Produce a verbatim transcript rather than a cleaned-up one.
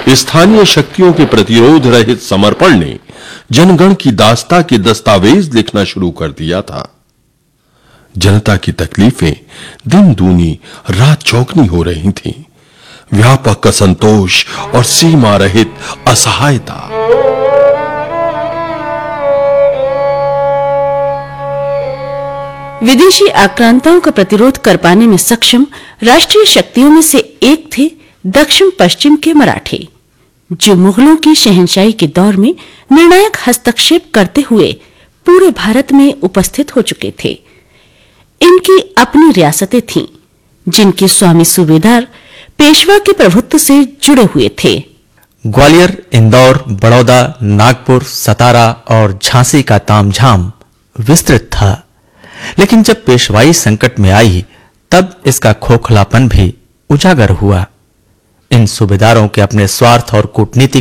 स्थानीय शक्तियों के प्रतिरोध रहित समर्पण ने जनगण की दास्ता के दस्तावेज लिखना शुरू कर दिया था। जनता की तकलीफें दिन दूनी रात चौगनी हो रही थीं। व्यापक असंतोष और सीमा रहित असहायता। विदेशी आक्रांताओं का प्रतिरोध कर पाने में सक्षम राष्ट्रीय शक्तियों में से एक थे दक्षिण पश्चिम के मराठे, जो मुगलों की शहंशाही के दौर में निर्णायक हस्तक्षेप करते हुए पूरे भारत में उपस्थित हो चुके थे। इनकी अपनी रियासतें थीं, जिनके स्वामी सूबेदार पेशवा के प्रभुत्व से जुड़े हुए थे। ग्वालियर, इंदौर, बड़ौदा, नागपुर, सतारा और झांसी का तामझाम विस्तृत था, लेकिन जब पेशवाई संकट में आई तब इसका खोखलापन भी उजागर हुआ। इन सूबेदारों के अपने स्वार्थ और कूटनीति